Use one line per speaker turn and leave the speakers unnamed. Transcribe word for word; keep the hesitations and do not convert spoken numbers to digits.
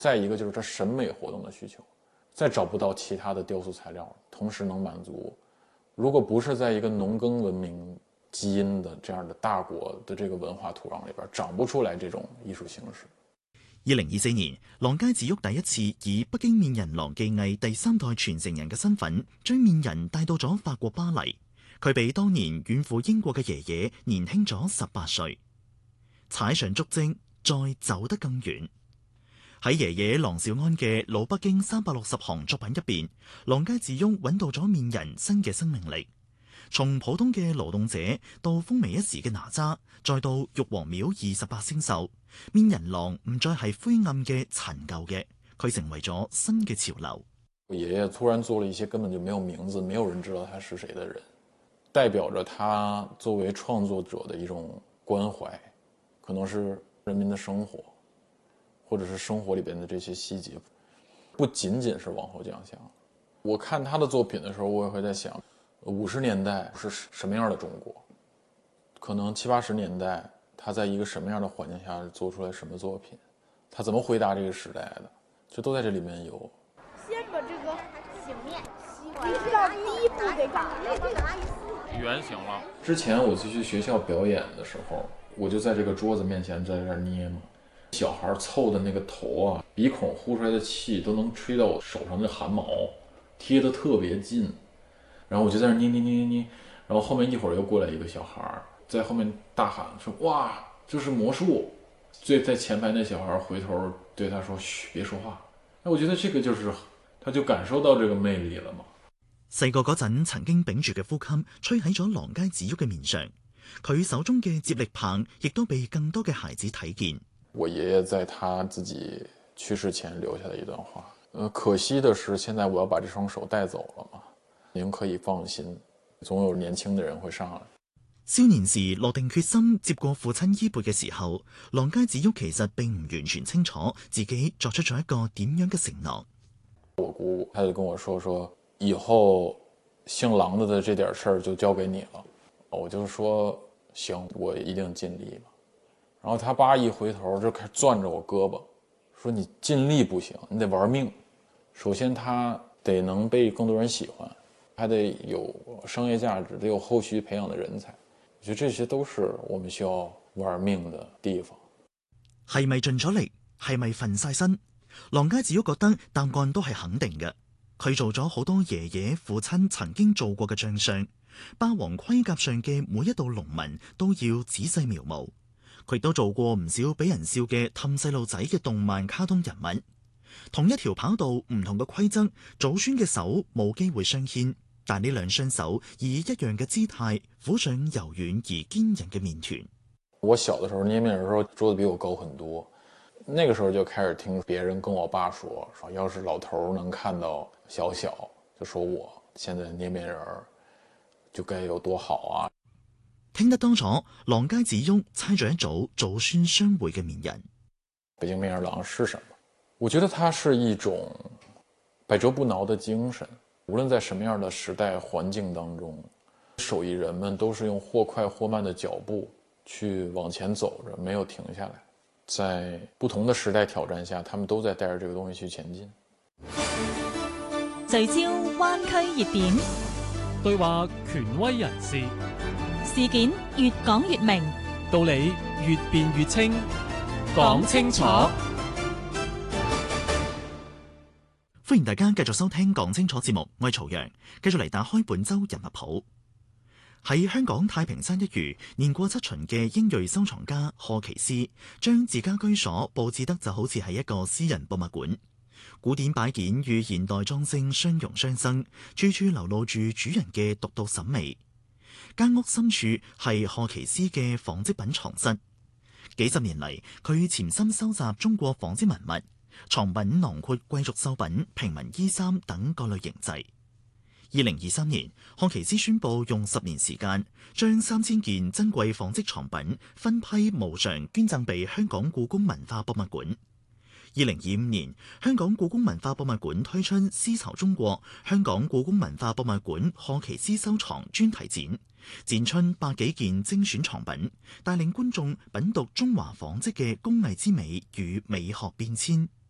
再一个就是这审美活动的需求，再找不到其他的雕塑材料同时能满足。如果不是在一个农耕文明基因的这样的大國的這個文化土壤裏邊，長不出來這種藝術形式。
二零二四年，郎佳子旭第一次以北京面人郎技藝第三代傳承人嘅身份，將面人帶到咗法國巴黎。佢比當年遠赴英國嘅爺爺年輕咗十八歲，踩上足跡，再走得更遠。喺爺爺郎兆安嘅老北京三百六十行作品入邊，郎佳子旭揾到咗面人新嘅生命力。從普通嘅勞動者到風靡一時嘅哪吒，再到玉皇廟二十八星宿，面人郎唔再係灰暗嘅陳舊嘅，佢成為咗新嘅潮流。
我爺爺突然做了一些根本就沒有名字，沒有人知道他是誰的人，代表着他作為創作者的一種關懷，可能是人民的生活，或者是生活裏邊的這些細節，不僅僅是往後獎項。我看他的作品的時候，我也會在想，五十年代是什麼樣的中國？可能七八十年代，他在一個什麼樣的環境下做出來什麼作品？他怎麼回答這個時代的？這都在這裡面有。
先把這個醒面，你知道第一步得幹嘛？
圓形了。之前我去學校表演的時候，我就在這個桌子面前在這捏嘛。小孩湊的那個頭啊，鼻孔呼出來的氣都能吹到我手上的汗毛，貼得特別近。然後我就在那捏捏捏捏捏，然後後面一會兒又過來一個小孩，在後面大喊說：“哇，這是魔術！”最在前排那小孩回頭對他說：“噓，別說話。”那我覺得這個就是，他就感受到這個魅力了嘛。
細個嗰陣曾經屏住嘅呼吸，吹喺咗郎佳子旭嘅面上，佢手中嘅接力棒亦都被更多嘅孩子睇見。
我爺爺在他自己去世前留下的一段話，呃，可惜的是，現在我要把這雙手帶走了嘛。您可以放心，總有年輕的人會上來。
少年時落定決心接過父親衣缽嘅時候，郎佳子旭其實並唔完全清楚自己作出咗一個點樣嘅承諾。
我姑他就跟我說說，以後姓郎的的這點事兒就交給你了。我就說行，我一定盡力嘛。然後他爸一回頭就開始攥着我胳膊，說你盡力不行，你得玩命。首先他得能被更多人喜歡，還得有商業價值，得有後續培養的人才。我覺得這些都是我們需要玩命的地方。
係咪盡咗力？係咪瞓晒身？郎佳子旭覺得答案都係肯定嘅。佢做咗好多爺爺父親曾經做過嘅將相，霸王盔甲上嘅每一道龍紋都要仔細描摹。佢都做過唔少俾人笑嘅氹細路仔嘅動漫卡通人物。同一條跑道唔同嘅規則，祖孫嘅手冇機會相牽，但呢兩雙手以一樣嘅姿態撫上柔軟而堅韌嘅麵團。
我小的時候捏麵人的時候，桌子比我高很多，那個時候就開始聽別人跟我爸說，說要是老頭能看到小小，就說我現在捏麵人就該有多好啊。
聽得多咗，郎佳子旭猜咗一組祖孫相會嘅麵人。
北京麵人郎是什麼？我覺得它是一種百折不撓的精神，無論在什麼樣的時代環境當中，手藝人們都是用或快或慢的腳步去往前走着，沒有停下來。在不同的時代挑戰下，他們都在帶着這個東西去前進。
聚焦灣區熱點，
對話權威人士，
事件越講越明，
道理越辯越清，講清楚。
歡迎大家繼續收聽講清楚節目，我係曹陽，繼續嚟打開本周人物譜。喺香港太平山一隅年過七旬嘅英裔收藏家賀其思，將自家居所佈置得就好似係一個私人博物館，古典擺件與現代裝飾相融相生，處處流露住主人嘅獨到審美。間屋深處係賀其思嘅紡織品藏室，幾十年嚟佢潛心收集中國紡織文物。藏品囊括貴族繡品、平民衣衫等各類形制。二零二三年，賀其思宣布用十年時間，將三千件珍貴紡織藏品分批無償捐贈俾香港故宮文化博物館。二零二五年，香港故宮文化博物館推出絲綢中國香港故宮文化博物館賀其思收藏專題展，展出百幾件精選藏品，帶領觀眾品讀中華紡織嘅工藝之美與美學變遷。